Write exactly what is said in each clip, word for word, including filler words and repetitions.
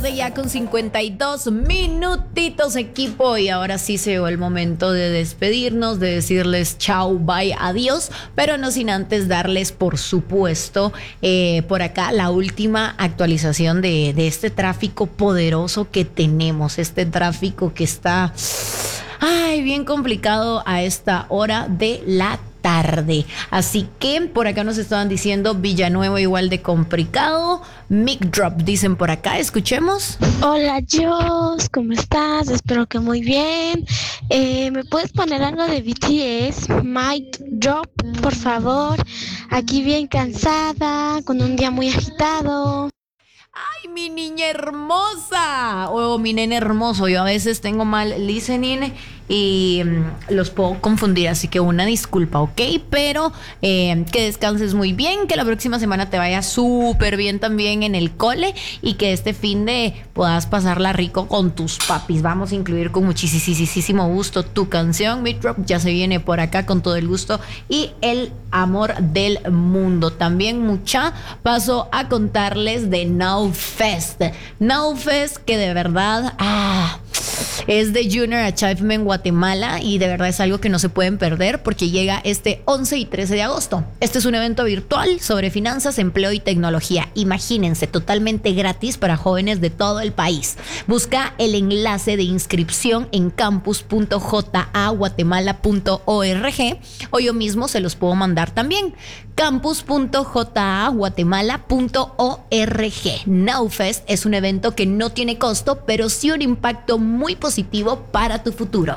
Ya con cincuenta y dos minutitos, equipo, y ahora sí se llegó el momento de despedirnos, de decirles chao, bye, adiós, pero no sin antes darles, por supuesto, eh, por acá la última actualización de, de este tráfico poderoso que tenemos, este tráfico que está, ay, bien complicado a esta hora de la tarde. Así que por acá nos estaban diciendo Villanueva igual de complicado. Mic drop, dicen por acá. Escuchemos. Hola, Jos, ¿cómo estás? Espero que muy bien. Eh, ¿Me puedes poner algo de B T S? Mic drop, por favor. Aquí bien cansada, con un día muy agitado. ¡Ay, mi niña hermosa! O mi nene hermoso. Yo a veces tengo mal listening y mm, los puedo confundir, así que una disculpa, ¿ok? Pero eh, que descanses muy bien, que la próxima semana te vaya súper bien también en el cole y que este fin de puedas pasarla rico con tus papis. Vamos a incluir con muchísimo gusto tu canción. Midrop ya se viene por acá con todo el gusto y el amor del mundo. También mucha paso a contarles de Now Fest. Now Fest que de verdad ah, es de Junior Achievement Guatemala y de verdad es algo que no se pueden perder porque llega este once y trece de agosto. Este es un evento virtual sobre finanzas, empleo y tecnología. Imagínense, totalmente gratis para jóvenes de todo el país. Busca el enlace de inscripción en campus punto ja guatemala punto org o yo mismo se los puedo mandar también. campus punto ja guatemala punto org. NowFest es un evento que no tiene costo, pero sí un impacto muy positivo para tu futuro.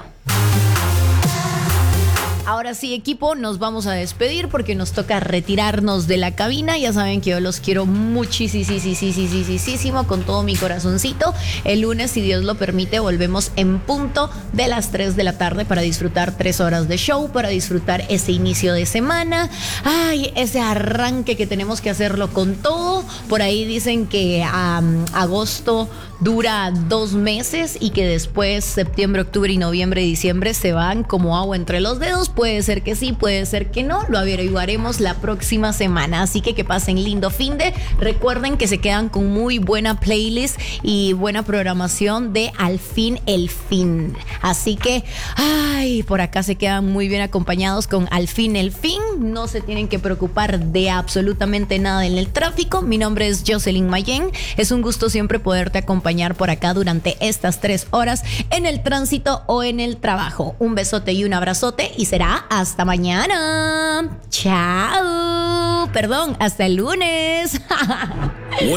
Ahora sí, equipo, nos vamos a despedir porque nos toca retirarnos de la cabina. Ya saben que yo los quiero muchísimo con todo mi corazoncito. El lunes, si Dios lo permite, volvemos en punto de las tres de la tarde para disfrutar tres horas de show, para disfrutar ese inicio de semana. Ay, ese arranque que tenemos que hacerlo con todo. Por ahí dicen que um, agosto dura dos meses y que después septiembre, octubre y noviembre y diciembre se van como agua entre los dedos. Puede ser que sí, puede ser que no. Lo averiguaremos la próxima semana. Así que que pasen lindo fin de. Recuerden que se quedan con muy buena playlist y buena programación de Al Fin el Fin. Así que, ay, por acá se quedan muy bien acompañados con Al Fin el Fin. No se tienen que preocupar de absolutamente nada en el tráfico. Mi nombre es Jocelyn Mayen. Es un gusto siempre poderte acompañar por acá durante estas tres horas en el tránsito o en el trabajo. Un besote y un abrazote y será hasta mañana. Chao. Perdón, hasta el lunes.